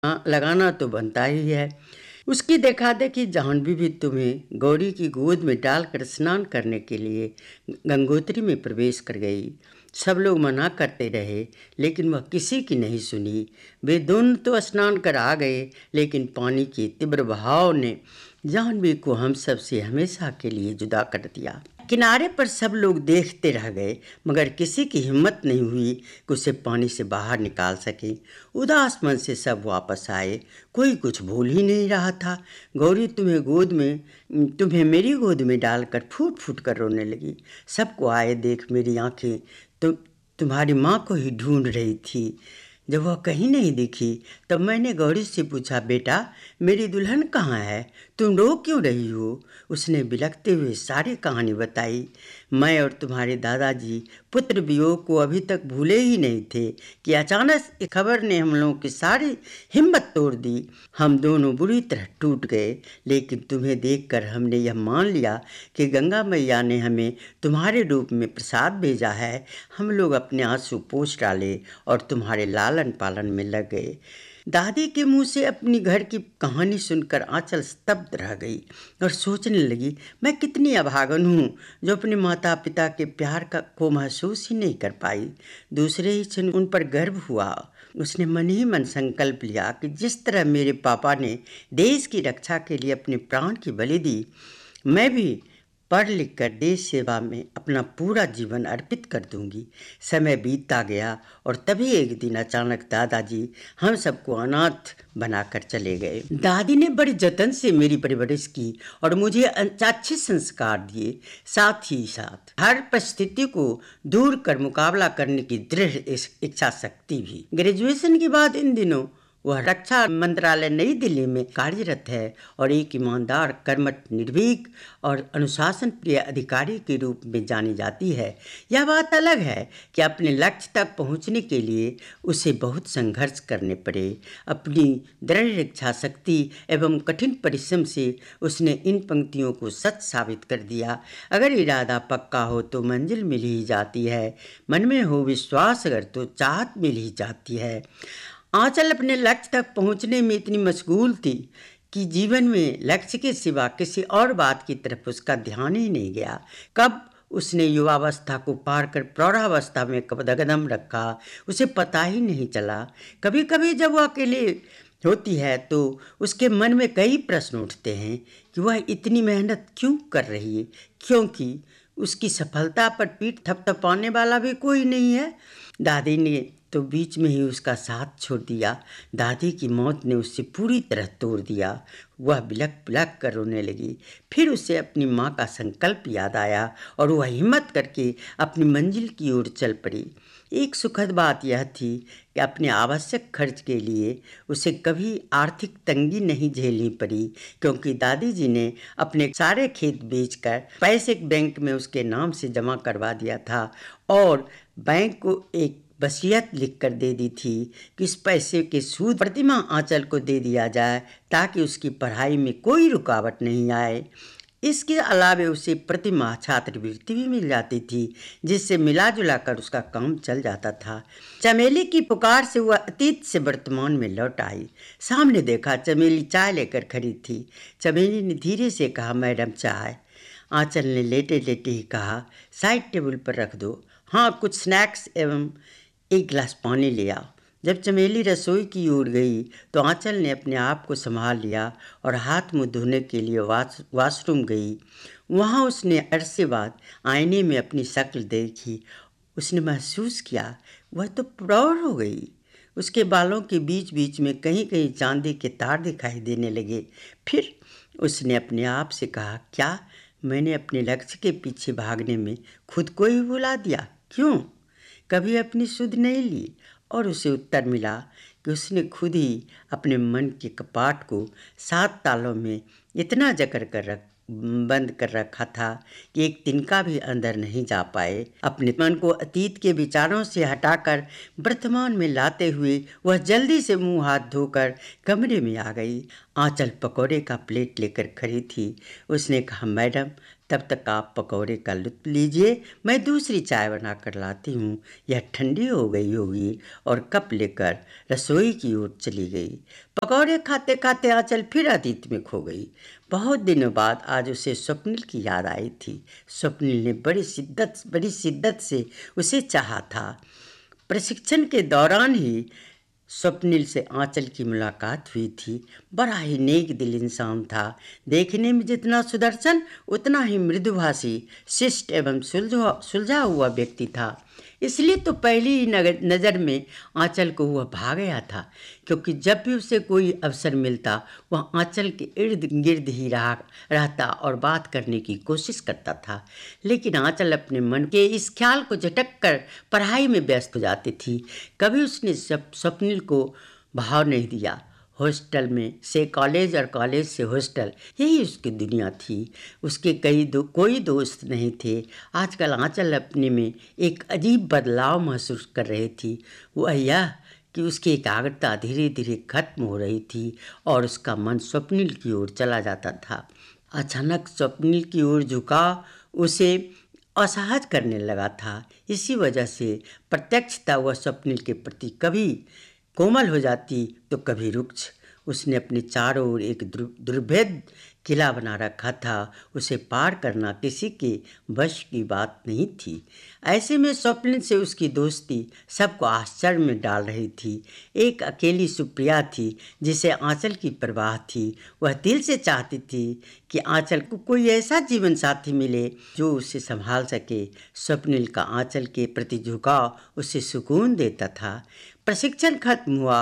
लगाना तो बनता ही है। उसकी देखा देखी जाह्नवी भी तुम्हें गौरी की गोद में डालकर स्नान करने के लिए गंगोत्री में प्रवेश कर गई। सब लोग मना करते रहे लेकिन वह किसी की नहीं सुनी। वे दोनों तो स्नान कर आ गए लेकिन पानी के तीव्र बहाव ने जाह्नवी को हम सब से हमेशा के लिए जुदा कर दिया। किनारे पर सब लोग देखते रह गए मगर किसी की हिम्मत नहीं हुई कि उसे पानी से बाहर निकाल सके। उदास मन से सब वापस आए। कोई कुछ भूल ही नहीं रहा था। गौरी तुम्हें मेरी गोद में डालकर फूट फूट कर रोने लगी। सबको आए देख मेरी आंखें तुम्हारी माँ को ही ढूंढ रही थी। जब वह कहीं नहीं दिखी तब मैंने गौरी से पूछा, बेटा मेरी दुल्हन कहाँ है, तुम रो क्यों रही हो? उसने बिलखते हुए सारी कहानी बताई। मैं और तुम्हारे दादाजी पुत्र वियोग को अभी तक भूले ही नहीं थे कि अचानक इस खबर ने हम लोगों की सारी हिम्मत तोड़ दी। हम दोनों बुरी तरह टूट गए लेकिन तुम्हें देखकर हमने यह मान लिया कि गंगा मैया ने हमें तुम्हारे रूप में प्रसाद भेजा है। हम लोग अपने आंसू पोंछ डाले और तुम्हारे लालन पालन में लग गए। दादी के मुंह से अपनी घर की कहानी सुनकर आंचल स्तब्ध रह गई और सोचने लगी, मैं कितनी अभागन हूँ जो अपने माता पिता के प्यार को महसूस ही नहीं कर पाई। दूसरे ही क्षण उन पर गर्व हुआ। उसने मन ही मन संकल्प लिया कि जिस तरह मेरे पापा ने देश की रक्षा के लिए अपने प्राण की बलि दी, मैं भी पढ़ लिख कर देश सेवा में अपना पूरा जीवन अर्पित कर दूंगी। समय बीतता गया और तभी एक दिन अचानक दादाजी हम सबको अनाथ बनाकर चले गए। दादी ने बड़े जतन से मेरी परवरिश की और मुझे अच्छे संस्कार दिए। साथ ही साथ हर परिस्थिति को दूर कर मुकाबला करने की दृढ़ इच्छा शक्ति भी। ग्रेजुएशन के बाद इन दिनों वह रक्षा मंत्रालय नई दिल्ली में कार्यरत है और एक ईमानदार, कर्मठ, निर्भीक और अनुशासन प्रिय अधिकारी के रूप में जानी जाती है। यह बात अलग है कि अपने लक्ष्य तक पहुंचने के लिए उसे बहुत संघर्ष करने पड़े। अपनी दृढ़ इच्छा शक्ति एवं कठिन परिश्रम से उसने इन पंक्तियों को सच साबित कर दिया। अगर इरादा पक्का हो तो मंजिल मिल ही जाती है, मन में हो विश्वास अगर तो चाहत मिल ही जाती है। आंचल अपने लक्ष्य तक पहुंचने में इतनी मशगूल थी कि जीवन में लक्ष्य के सिवा किसी और बात की तरफ उसका ध्यान ही नहीं गया। कब उसने युवावस्था को पार कर प्रौढ़ावस्था में कदम रखा उसे पता ही नहीं चला। कभी कभी जब वह अकेले होती है तो उसके मन में कई प्रश्न उठते हैं कि वह इतनी मेहनत क्यों कर रही है, क्योंकि उसकी सफलता पर पीठ थपथपाने वाला भी कोई नहीं है। दादी ने तो बीच में ही उसका साथ छोड़ दिया। दादी की मौत ने उसे पूरी तरह तोड़ दिया। वह बिलख बिलख कर रोने लगी। फिर उसे अपनी माँ का संकल्प याद आया और वह हिम्मत करके अपनी मंजिल की ओर चल पड़ी। एक सुखद बात यह थी कि अपने आवश्यक खर्च के लिए उसे कभी आर्थिक तंगी नहीं झेलनी पड़ी, क्योंकि दादी जी ने अपने सारे खेत बेचकर पैसे बैंक में उसके नाम से जमा करवा दिया था और बैंक को एक वसीयत लिख कर दे दी थी कि इस पैसे के सूद प्रतिमा आंचल को दे दिया जाए ताकि उसकी पढ़ाई में कोई रुकावट नहीं आए। इसके अलावे उसे प्रति माह छात्रवृत्ति भी मिल जाती थी, जिससे मिला जुला कर उसका काम चल जाता था। चमेली की पुकार से वह अतीत से वर्तमान में लौट आई। सामने देखा, चमेली चाय लेकर खड़ी थी। चमेली ने धीरे से कहा, मैडम चाय। आंचल ने लेटे लेटे ही कहा, साइड टेबल पर रख दो। हाँ, कुछ स्नैक्स एवं एक गिलास पानी ले आओ। जब चमेली रसोई की ओर गई तो आंचल ने अपने आप को संभाल लिया और हाथ मुंह धोने के लिए वॉशरूम गई। वहाँ उसने अरसे बाद आईने में अपनी शक्ल देखी। उसने महसूस किया वह तो प्रौढ़ हो गई। उसके बालों के बीच बीच में कहीं कहीं चांदी के तार दिखाई देने लगे। फिर उसने अपने आप से कहा, क्या मैंने अपने लक्ष्य के पीछे भागने में खुद को ही भुला दिया? क्यों कभी अपनी सुध नहीं ली? और उसे उत्तर मिला कि उसने खुद ही अपने मन के कपाट को 7 तालों में इतना जकड़ कर बंद कर रखा था कि एक तिनका भी अंदर नहीं जा पाए। अपने मन को अतीत के विचारों से हटाकर वर्तमान में लाते हुए वह जल्दी से मुंह हाथ धोकर कमरे में आ गई। आंचल पकौड़े का प्लेट लेकर खड़ी थी। उसने कहा, मैडम तब तक आप पकौड़े का लुत्फ लीजिए, मैं दूसरी चाय बना कर लाती हूँ। यह ठंडी हो गई होगी। और कप लेकर रसोई की ओर चली गई। पकौड़े खाते खाते आंचल फिर अतीत में खो गई। बहुत दिनों बाद आज उसे स्वप्निल की याद आई थी। स्वप्निल ने बड़ी शिद्दत से उसे चाहा था। प्रशिक्षण के दौरान ही स्वप्निल से आंचल की मुलाकात हुई थी। बड़ा ही नेक दिल इंसान था। देखने में जितना सुदर्शन उतना ही मृदुभाषी, शिष्ट एवं सुलझा हुआ व्यक्ति था। इसलिए तो पहली ही नज़र में आंचल को वह भा गया था, क्योंकि जब भी उसे कोई अवसर मिलता वह आंचल के इर्द गिर्द ही रहता और बात करने की कोशिश करता था। लेकिन आंचल अपने मन के इस ख्याल को झटक कर पढ़ाई में व्यस्त हो जाती थी। कभी उसने स्वप्निल को भाव नहीं दिया। हॉस्टल में से कॉलेज और कॉलेज से हॉस्टल, यही उसकी दुनिया थी। उसके कोई दोस्त नहीं थे। आजकल आंचल अपने में एक अजीब बदलाव महसूस कर रही थी। वह यह कि उसकी एकाग्रता धीरे धीरे खत्म हो रही थी और उसका मन स्वप्निल की ओर चला जाता था। अचानक स्वप्निल की ओर झुकाव उसे असहज करने लगा था। इसी वजह से प्रत्यक्षता वह स्वप्निल के प्रति कभी कोमल हो जाती तो कभी रुक्ष। उसने अपने चारों ओर एक दुर्भेद किला बना रखा था। उसे पार करना किसी के वश की बात नहीं थी। ऐसे में स्वप्निल से उसकी दोस्ती सबको आश्चर्य में डाल रही थी। एक अकेली सुप्रिया थी जिसे आंचल की परवाह थी। वह दिल से चाहती थी कि आंचल को कोई ऐसा जीवन साथी मिले जो उसे संभाल सके। स्वप्निल का आंचल के प्रति झुकाव उसे सुकून देता था। प्रशिक्षण खत्म हुआ।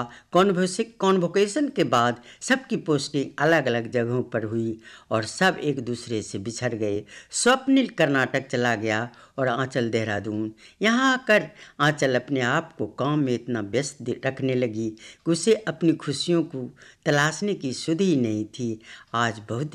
कॉन्वोकेशन के बाद सबकी पोस्टिंग अलग अलग जगहों पर हुई और सब एक दूसरे से बिछड़ गए। स्वप्निल कर्नाटक चला गया और आंचल देहरादून। यहाँ आकर आंचल अपने आप को काम में इतना व्यस्त रखने लगी कि उसे अपनी खुशियों को तलाशने की सुध ही नहीं थी। आज बहुत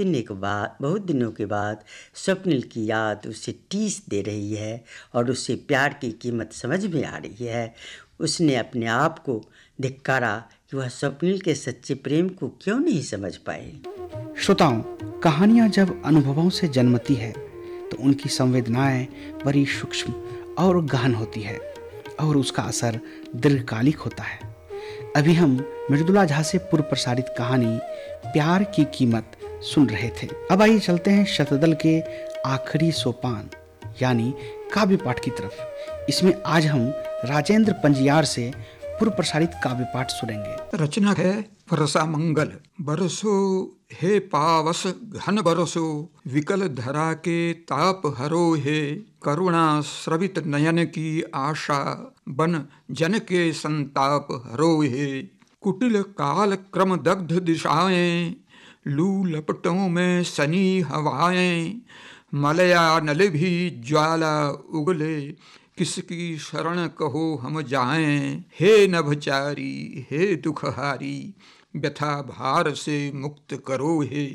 दिनों के बाद स्वप्निल की याद उसे टीस दे रही है और उसे प्यार की कीमत समझ में आ रही है। उसने अपने आप को धिक्कारा कि वह स्वप्निल के सच्चे प्रेम को क्यों नहीं समझ पाए। श्रोताओं, कहानियां जब अनुभवों से जन्मती है तो उनकी संवेदनाएं बड़ी सूक्ष्म और गहन होती है और उसका असर दीर्घकालिक होता है। अभी हम मृदुला झा से पूर्व प्रसारित कहानी प्यार की कीमत सुन रहे थे। अब आइए चलते हैं शतदल के आखिरी सोपान यानी काव्य पाठ की तरफ। इसमें आज हम राजेंद्र पंजियार से पूर्व प्रसारित काव्य पाठ सुनेंगे। रचना है वर्षा मंगल। बरसो हे पावस घन बरसो, विकल धरा के ताप हरो हे। करुणा स्रवित नयन की आशा, बन जन के संताप हरो हे। कुटिल काल क्रम दग्ध दिशाएं, लू लपटों में सनी हवाएं। मलया नल भी ज्वाला उगले, किसकी शरण कहो हम जाएं। हे नभचारी हे दुखहारी, व्यथा भार से मुक्त करो हे।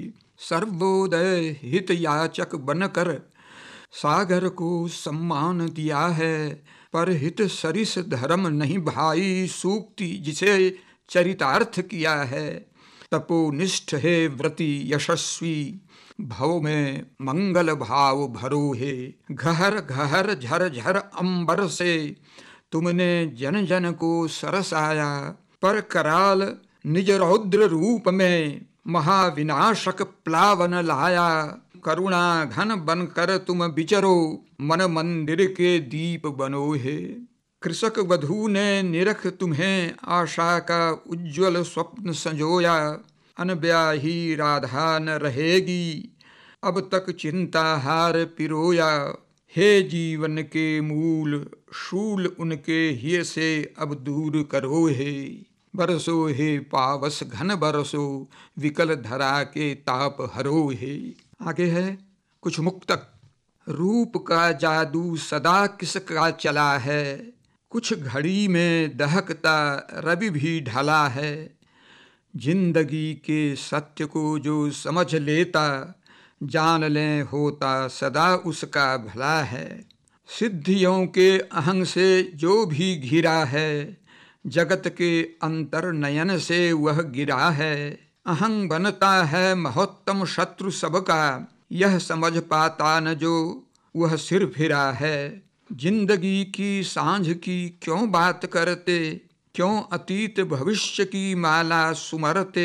सर्वोदय हित याचक बनकर, सागर को सम्मान दिया है। पर हित सरिस धर्म नहीं भाई, सूक्ति जिसे चरितार्थ किया है। तपोनिष्ठ है व्रति यशस्वी, भव में मंगल भाव भरो है। घहर घहर झर झर अंबर से, तुमने जन जन को सरसाया। पर कराल निज रौद्र रूप में, महाविनाशक प्लावन लाया। करुणा घन बनकर तुम विचरो, मन मंदिर के दीप बनो है। कृषक वधू ने निरख तुम्हें, आशा का उज्ज्वल स्वप्न संजोया। अनब्याही राधा न रहेगी, अब तक चिंता हार पिरोया। हे जीवन के मूल, शूल उनके हिय से अब दूर करो हे। बरसो हे पावस घन बरसो, विकल धरा के ताप हरो हे। आगे है कुछ मुक्तक। रूप का जादू सदा किसका चला है, कुछ घड़ी में दहकता रवि भी ढला है। जिंदगी के सत्य को जो समझ लेता, जान लें होता सदा उसका भला है। सिद्धियों के अहंग से जो भी घिरा है, जगत के अंतर नयन से वह गिरा है। अहंग बनता है महोत्तम शत्रु सबका, यह समझ पाता न जो वह सिर फिरा है। जिंदगी की सांझ की क्यों बात करते, क्यों अतीत भविष्य की माला सुमरते।